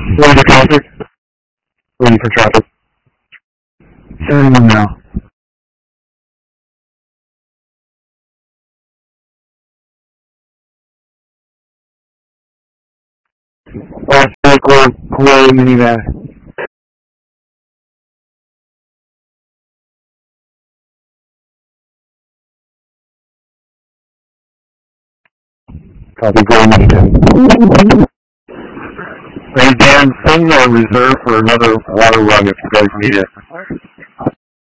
Waiting for traffic. Waiting for traffic. 71 now. Last vehicle, Kuwait minivan. Copy, go minivan. Hey Dan, send a reserve for another water run if you guys need it.